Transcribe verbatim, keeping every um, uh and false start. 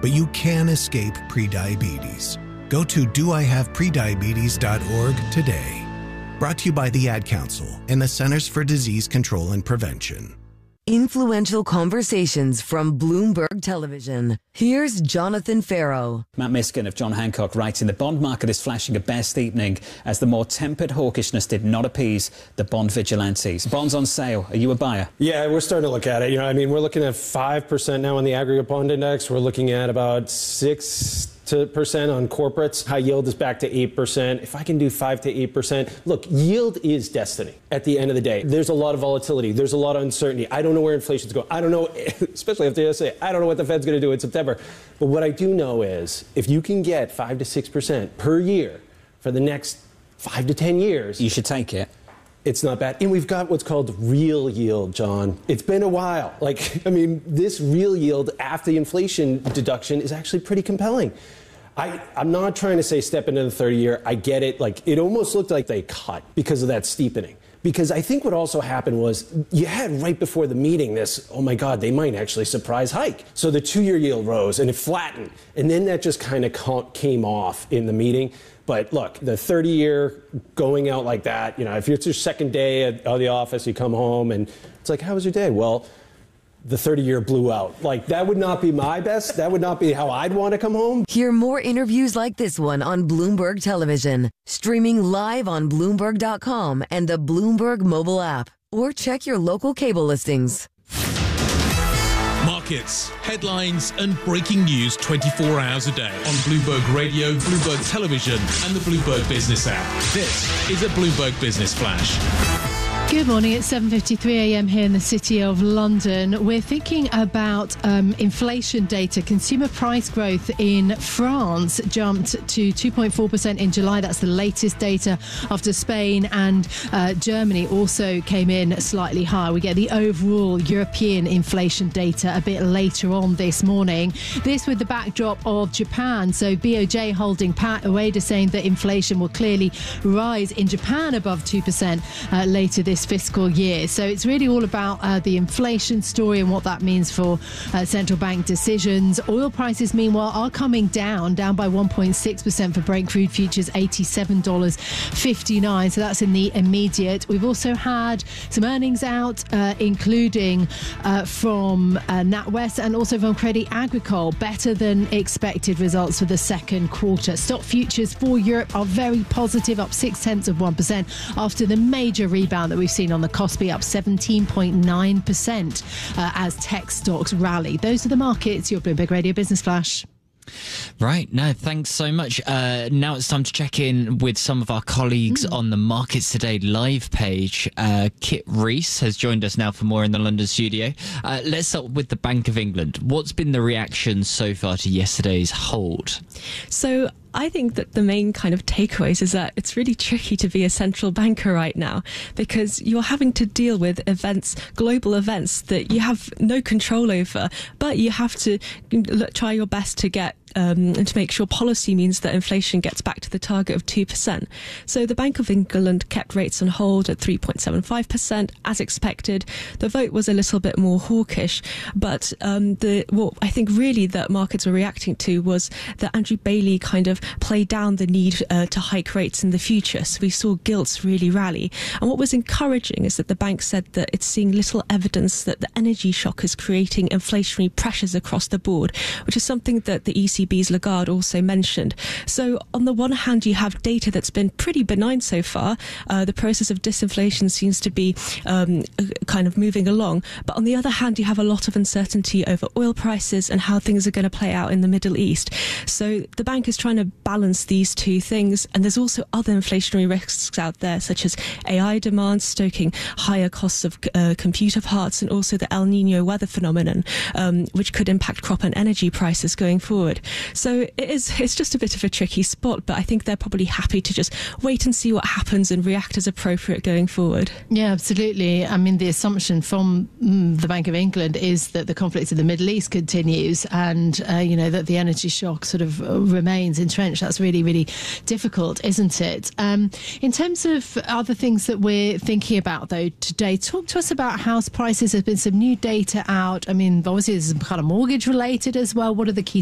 but you can escape prediabetes. Go to do I have prediabetes dot org today. Brought to you by the Ad Council and the Centers for Disease Control and Prevention. Influential conversations from Bloomberg Television. Here's Jonathan Farrow. Matt Miskin of John Hancock writing the bond market is flashing a bear steepening as the more tempered hawkishness did not appease the bond vigilantes. Bonds on sale. Are you a buyer? Yeah, we're starting to look at it. You know, I mean, we're looking at five percent now on the aggregate bond index. We're looking at about six percent on corporates. High yield is back to eight percent. If I can do five to eight percent, look, yield is destiny at the end of the day. There's a lot of volatility. There's a lot of uncertainty. I don't know where inflation's going. I don't know, especially after yesterday, I don't know what the Fed's going to do in September. But what I do know is if you can get five to six percent per year for the next five to ten years, you should take it. It's not bad. And we've got what's called real yield, John. It's been a while. Like, I mean, this real yield after the inflation deduction is actually pretty compelling. I, I'm not trying to say step into the thirty year. I get it. Like, it almost looked like they cut because of that steepening. Because I think what also happened was you had right before the meeting this, oh my God, they might actually surprise hike. So the two-year yield rose and it flattened. And then that just kind of came off in the meeting. But look, the thirty year going out like that, you know, if it's your second day at, at the office, you come home and it's like, how was your day? Well, the thirty year blew out. Like, that would not be my best. That would not be how I'd want to come home. Hear more interviews like this one on Bloomberg Television, streaming live on Bloomberg dot com and the Bloomberg mobile app, or check your local cable listings. Markets, headlines and breaking news twenty-four hours a day on Bloomberg Radio, Bloomberg Television and the Bloomberg Business app. This is a Bloomberg Business Flash. Good morning. It's seven fifty-three a m here in the City of London. We're thinking about um, inflation data. Consumer price growth in France jumped to two point four percent in July. That's the latest data after Spain and uh, Germany also came in slightly higher. We get the overall European inflation data a bit later on this morning. This with the backdrop of Japan. So B O J holding pat, Ueda saying that inflation will clearly rise in Japan above two percent uh, later this fiscal year. So it's really all about uh, the inflation story and what that means for uh, central bank decisions. Oil prices, meanwhile, are coming down, down by one point six percent for Brent crude futures, eighty-seven dollars fifty-nine. So that's in the immediate. We've also had some earnings out, uh, including uh, from uh, NatWest and also from Crédit Agricole. Better than expected results for the second quarter. Stock futures for Europe are very positive, up six tenths of one percent after the major rebound that we've seen on the Kospi, up seventeen point nine percent uh, as tech stocks rally. Those are the markets. Your Bloomberg Radio Business Flash. Right, no, thanks so much. Uh, now it's time to check in with some of our colleagues mm. on the Markets Today live page. Uh, Kit Rees has joined us now for more in the London studio. Uh, let's start with the Bank of England. What's been the reaction so far to yesterday's hold? So I think that the main kind of takeaways is that it's really tricky to be a central banker right now because you're having to deal with events, global events that you have no control over, but you have to try your best to get Um, and to make sure policy means that inflation gets back to the target of two percent. So the Bank of England kept rates on hold at three point seven five percent as expected. The vote was a little bit more hawkish, but um, the what I think really that markets were reacting to was that Andrew Bailey kind of played down the need uh, to hike rates in the future. So we saw gilts really rally. And what was encouraging is that the bank said that it's seeing little evidence that the energy shock is creating inflationary pressures across the board, which is something that the E C B's Lagarde also mentioned. So on the one hand, you have data that's been pretty benign so far. Uh, the process of disinflation seems to be um, kind of moving along. But on the other hand, you have a lot of uncertainty over oil prices and how things are going to play out in the Middle East. So the bank is trying to balance these two things. And there's also other inflationary risks out there, such as A I demand, stoking higher costs of uh, computer parts, and also the El Nino weather phenomenon, um, which could impact crop and energy prices going forward. So it is, it's just a bit of a tricky spot, but I think they're probably happy to just wait and see what happens and react as appropriate going forward. Yeah, absolutely. I mean, the assumption from mm, the Bank of England is that the conflict in the Middle East continues and, uh, you know, that the energy shock sort of remains entrenched. That's really, really difficult, isn't it? Um, in terms of other things that we're thinking about, though, today, talk to us about house prices. There's been some new data out. I mean, obviously, this is kind of mortgage related as well. What are the key